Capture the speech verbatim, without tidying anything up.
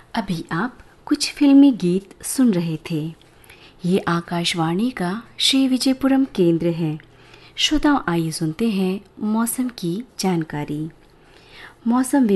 अभी आप कुछ फिल्मी गीत सुन रहे थे। ये आकाशवाणी का श्री विजयपुरम केंद्र है। श्रोताओं, आइए सुनते हैं मौसम की जानकारी। मौसम